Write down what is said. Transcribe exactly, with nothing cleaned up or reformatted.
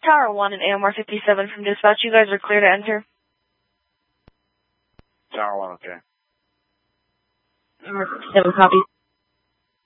Tower one and A M R fifty-seven from dispatch. You guys are clear to enter. Tower one, okay. A M R fifty-seven, copy.